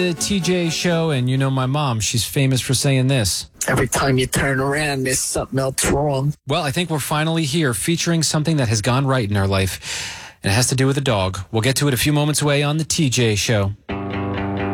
The TJ show, and you know my mom, she's famous for saying this. Every time you turn around, there's something else wrong. Well, I think we're finally here featuring something that has gone right in our life, and it has to do with a dog. We'll get to it a few moments away on the TJ show.